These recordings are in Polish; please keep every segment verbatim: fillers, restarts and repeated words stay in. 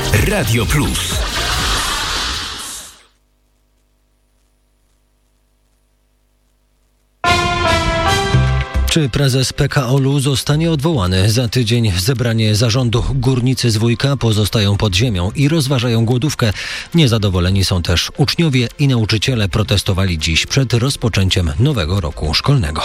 Radio Plus. Czy prezes P K O L-u zostanie odwołany? Za tydzień zebranie zarządu. Górnicy z Wujka pozostają pod ziemią i rozważają głodówkę. Niezadowoleni są też uczniowie i nauczyciele. Protestowali dziś przed rozpoczęciem nowego roku szkolnego.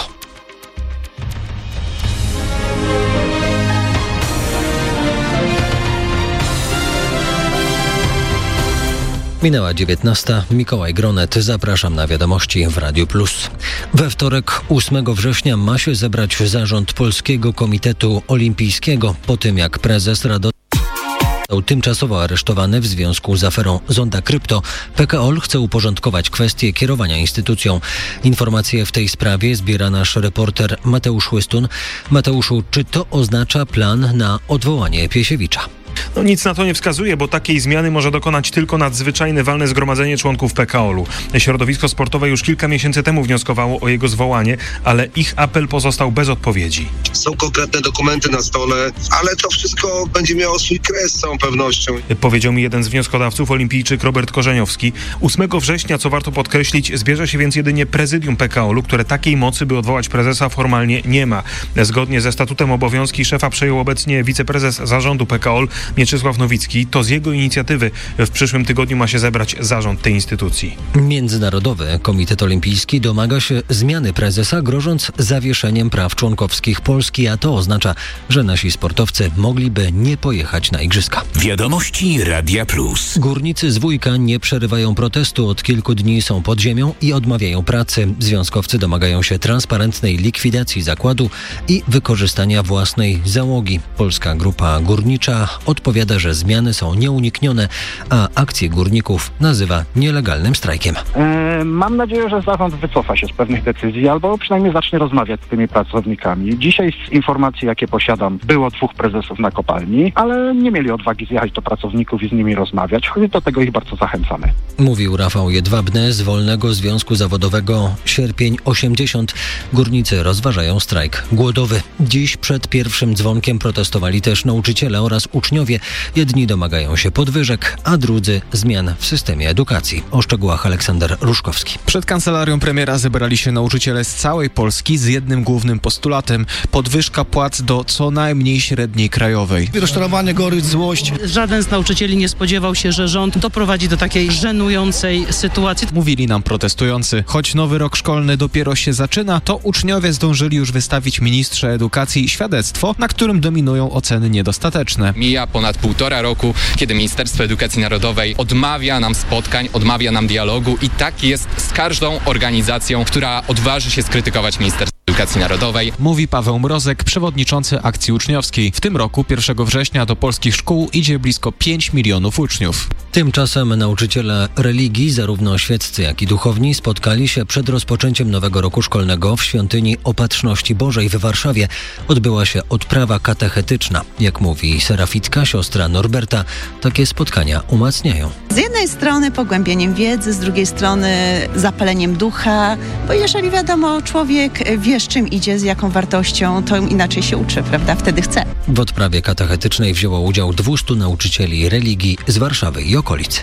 Minęła dziewiętnasta. Mikołaj Gronet. Zapraszam na wiadomości w Radiu Plus. We wtorek, ósmego września, ma się zebrać zarząd Polskiego Komitetu Olimpijskiego po tym, jak prezes Rado został tymczasowo aresztowany w związku z aferą Zonda Krypto. P K O L chce uporządkować kwestię kierowania instytucją. Informacje w tej sprawie zbiera nasz reporter Mateusz Chłystun. Mateuszu, czy to oznacza plan na odwołanie Piesiewicza? No nic na to nie wskazuje, bo takiej zmiany może dokonać tylko nadzwyczajne walne zgromadzenie członków P K O L-u. Środowisko sportowe już kilka miesięcy temu wnioskowało o jego zwołanie, ale ich apel pozostał bez odpowiedzi. Są konkretne dokumenty na stole, ale to wszystko będzie miało swój kres z całą pewnością. Powiedział mi jeden z wnioskodawców, olimpijczyk Robert Korzeniowski. ósmego września, co warto podkreślić, zbierze się więc jedynie prezydium P K O L-u, które takiej mocy, by odwołać prezesa, formalnie nie ma. Zgodnie ze statutem obowiązki szefa przejął obecnie wiceprezes zarządu P K O L Mieczysław Nowicki. To z jego inicjatywy w przyszłym tygodniu ma się zebrać zarząd tej instytucji. Międzynarodowy Komitet Olimpijski domaga się zmiany prezesa, grożąc zawieszeniem praw członkowskich Polski, a to oznacza, że nasi sportowcy mogliby nie pojechać na igrzyska. Wiadomości Radia Plus. Górnicy z Wujka nie przerywają protestu. Od kilku dni są pod ziemią i odmawiają pracy. Związkowcy domagają się transparentnej likwidacji zakładu i wykorzystania własnej załogi. Polska Grupa Górnicza odpowiada, że zmiany są nieuniknione, a akcję górników nazywa nielegalnym strajkiem. E, mam nadzieję, że zarząd wycofa się z pewnych decyzji albo przynajmniej zacznie rozmawiać z tymi pracownikami. Dzisiaj z informacji, jakie posiadam, było dwóch prezesów na kopalni, ale nie mieli odwagi zjechać do pracowników i z nimi rozmawiać, choć do tego ich bardzo zachęcamy. Mówił Rafał Jedwabny z Wolnego Związku Zawodowego Sierpień osiemdziesiąt. Górnicy rozważają strajk głodowy. Dziś przed pierwszym dzwonkiem protestowali też nauczyciele oraz uczniowie. Jedni domagają się podwyżek, a drudzy zmian w systemie edukacji. O szczegółach Aleksander Ruszkowski. Przed kancelarią premiera zebrali się nauczyciele z całej Polski z jednym głównym postulatem: podwyżka płac do co najmniej średniej krajowej. Rozczarowanie, gorycz, złość. Żaden z nauczycieli nie spodziewał się, że rząd doprowadzi do takiej żenującej sytuacji. Mówili nam protestujący. Choć nowy rok szkolny dopiero się zaczyna, to uczniowie zdążyli już wystawić ministrze edukacji świadectwo, na którym dominują oceny niedostateczne. Mija ponad półtora roku, kiedy Ministerstwo Edukacji Narodowej odmawia nam spotkań, odmawia nam dialogu i tak jest z każdą organizacją, która odważy się skrytykować Ministerstwo Edukacji Narodowej. Mówi Paweł Mrozek, przewodniczący akcji uczniowskiej. W tym roku, pierwszego września, do polskich szkół idzie blisko pięć milionów uczniów. Tymczasem nauczyciele religii, zarówno świeccy, jak i duchowni, spotkali się przed rozpoczęciem nowego roku szkolnego w Świątyni Opatrzności Bożej w Warszawie. Odbyła się odprawa katechetyczna. Jak mówi Serafitka, siostra Norberta, takie spotkania umacniają. Z jednej strony pogłębieniem wiedzy, z drugiej strony zapaleniem ducha, bo jeżeli wiadomo, człowiek wie, z czym idzie, z jaką wartością, to inaczej się uczy, prawda? Wtedy chce. W odprawie katechetycznej wzięło udział dwustu nauczycieli religii z Warszawy i okolic.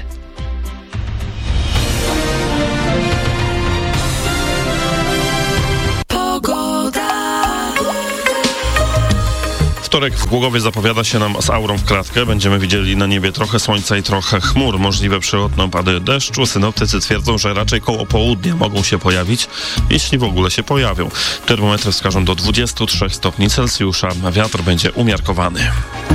Wtorek w Głogowie zapowiada się nam z aurą w klatkę. Będziemy widzieli na niebie trochę słońca i trochę chmur. Możliwe przelotne opady deszczu. Synoptycy twierdzą, że raczej koło południa mogą się pojawić, jeśli w ogóle się pojawią. Termometry wskażą do dwudziestu trzech stopni Celsjusza, a wiatr będzie umiarkowany.